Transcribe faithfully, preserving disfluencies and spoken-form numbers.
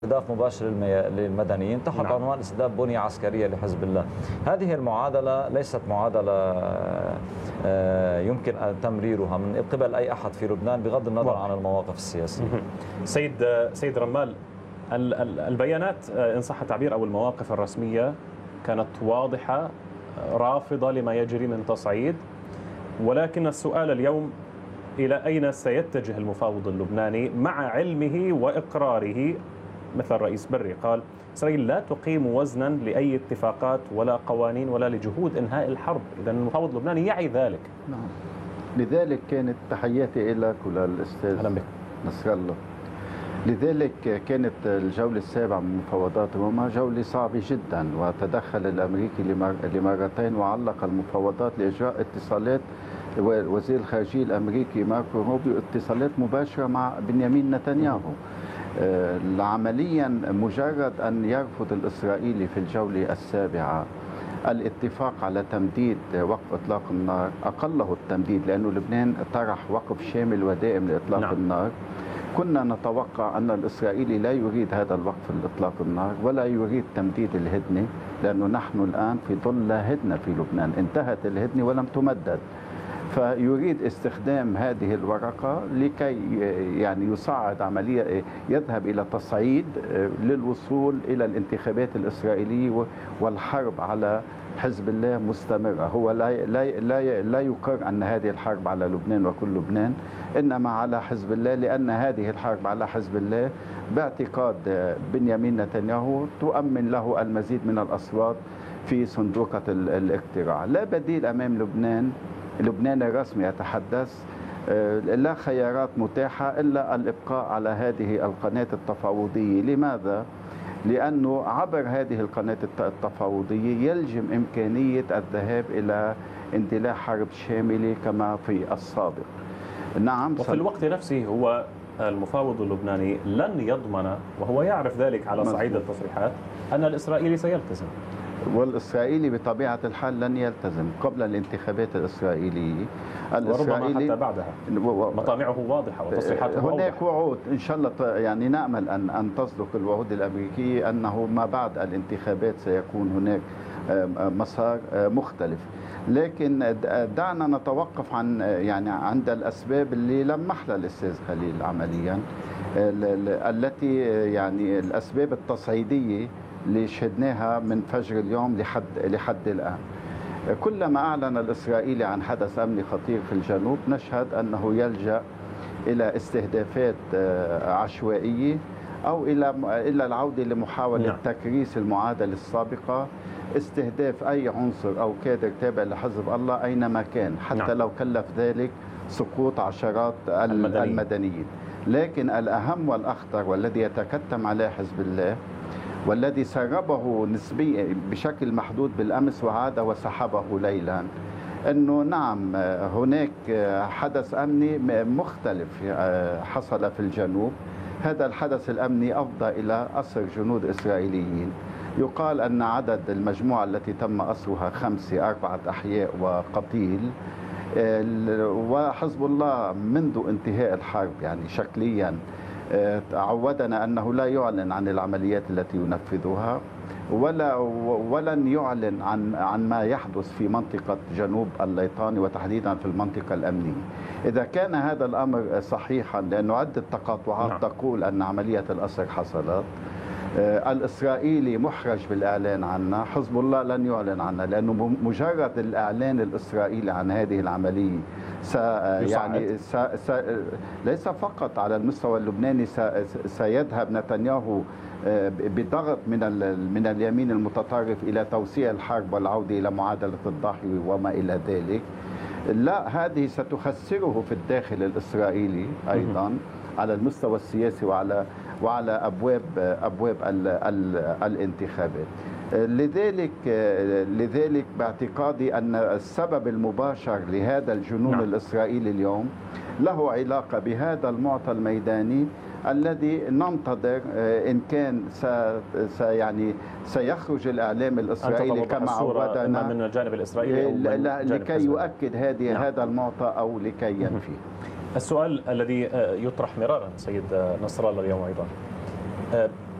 استهداف مباشر للمدنيين تحت نعم. عنوان استهداف بنية عسكرية لحزب الله. هذه المعادلة ليست معادلة يمكن تمريرها من قبل أي أحد في لبنان بغض النظر عن المواقف السياسية. سيد سيد رمال، البيانات إن صح التعبير أو المواقف الرسمية كانت واضحة، رافضة لما يجري من تصعيد، ولكن السؤال اليوم إلى أين سيتجه المفاوض اللبناني مع علمه وإقراره؟ مثل الرئيس بري قال إسرائيل لا تقيم وزنا لأي اتفاقات ولا قوانين ولا لجهود إنهاء الحرب. إذن المفاوض اللبناني يعي ذلك. نعم. لذلك كانت تحياتي لك وللأستاذ نصر الله. لذلك كانت الجولة السابعة من مفاوضات روما جولة صعبة جدا، وتدخل الأمريكي لمرتين وعلق المفاوضات لإجراء اتصالات وزير الخارجية الأمريكي ماركو روبيو اتصالات مباشرة مع بنيامين نتنياهو. عمليا مجرد أن يرفض الإسرائيلي في الجولة السابعة الاتفاق على تمديد وقف إطلاق النار، أقله التمديد لأنه لبنان طرح وقف شامل ودائم لإطلاق نعم. النار. كنا نتوقع أن الإسرائيلي لا يريد هذا الوقف لإطلاق النار ولا يريد تمديد الهدنة، لأنه نحن الآن في ظل لا هدنة في لبنان، انتهت الهدنة ولم تمدد، فيريد استخدام هذه الورقة لكي يعني يصعد عملية، يذهب إلى تصعيد للوصول إلى الانتخابات الإسرائيلية والحرب على حزب الله مستمرة. هو لا لا لا لا يقر أن هذه الحرب على لبنان وكل لبنان، إنما على حزب الله، لأن هذه الحرب على حزب الله باعتقاد بنيامين نتنياهو تؤمن له المزيد من الأصوات في صندوقة الاقتراع. لا بديل أمام لبنان. لبنان الرسمي يتحدث، لا خيارات متاحة إلا الإبقاء على هذه القناة التفاوضية. لماذا؟ لأنه عبر هذه القناة التفاوضية يلجم إمكانية الذهاب إلى اندلاع حرب شاملة كما في السابق. نعم. وفي الوقت نفسه هو المفاوض اللبناني لن يضمن، وهو يعرف ذلك على صعيد التصريحات، أن الإسرائيلي سيلتزم. والإسرائيلي بطبيعة الحال لن يلتزم قبل الانتخابات الإسرائيلية، وربما حتى بعدها. مطامعه واضحة وتصريحاته هناك واضحة. وعود إن شاء الله، يعني نأمل أن أن تصدق الوعود الأمريكية أنه ما بعد الانتخابات سيكون هناك مسار مختلف. لكن دعنا نتوقف عن يعني عند الأسباب اللي لمح لها الأستاذ خليل عمليا، التي يعني الأسباب التصعيدية اللي شهدناها من فجر اليوم لحد لحد الآن. كلما أعلن الإسرائيلي عن حدث أمني خطير في الجنوب نشهد أنه يلجأ إلى استهدافات عشوائية أو إلى إلى العودة لمحاولة نعم. تكريس المعادلة السابقة، استهداف أي عنصر أو كادر تابع لحزب الله أينما كان، حتى نعم. لو كلف ذلك سقوط عشرات المدنيين. المدنيين. لكن الأهم والأخطر والذي يتكتم عليه حزب الله والذي سربه نسبيا بشكل محدود بالأمس وعاد وسحبه ليلا، أنه نعم هناك حدث أمني مختلف حصل في الجنوب. هذا الحدث الأمني أفضى إلى أسر جنود إسرائيليين. يقال أن عدد المجموعة التي تم أسرها خمسة، أربعة أحياء وقتيل. وحزب الله منذ انتهاء الحرب يعني شكليا عودنا أنه لا يعلن عن العمليات التي ينفذها ولا ولن يعلن عن عن ما يحدث في منطقة جنوب الليطاني وتحديدا في المنطقة الأمنية. إذا كان هذا الأمر صحيحا، لأنه عدة تقاطعات نعم. تقول أن عملية الأسر حصلت، الإسرائيلي محرج بالإعلان عنها، حزب الله لن يعلن عنها، لأنه مجرد الإعلان الإسرائيلي عن هذه العملية س يعني س س ليس فقط على المستوى اللبناني، س سيذهب نتنياهو بضغط من من اليمين المتطرف إلى توسيع الحرب والعودة إلى معادلة الضحية وما إلى ذلك. لا، هذه ستخسره في الداخل الإسرائيلي أيضا على المستوى السياسي وعلى وعلى أبواب أبواب ال ال الانتخابات. لذلك لذلك باعتقادي أن السبب المباشر لهذا الجنون نعم. الإسرائيلي اليوم له علاقة بهذا المعطى الميداني الذي ننتظر إن كان س يعني سيخرج الإعلام الإسرائيلي كما عودنا من الجانب الإسرائيلي أو من لكي يؤكد هذه نعم. هذا المعطى أو لكي ينفيه. السؤال الذي يطرح مرارا سيد نصر الله اليوم أيضا،